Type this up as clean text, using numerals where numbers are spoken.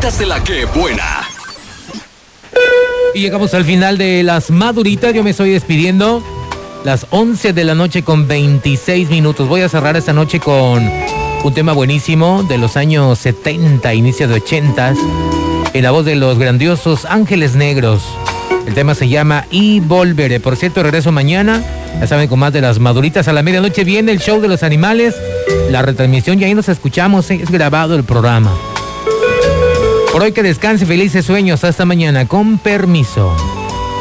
Maduritas de la que buena. Y llegamos al final de las Maduritas. Yo me estoy despidiendo. Las 11 de la noche con 26 minutos. Voy a cerrar esta noche con un tema buenísimo de los años 70, inicio de 80, en la voz de los grandiosos Ángeles Negros. El tema se llama Y Volveré. Por cierto, regreso mañana, ya saben, con más de las Maduritas. A la medianoche viene el show de los animales, la retransmisión, y ahí nos escuchamos, es grabado el programa. Por hoy que descanse, felices sueños, hasta mañana, con permiso.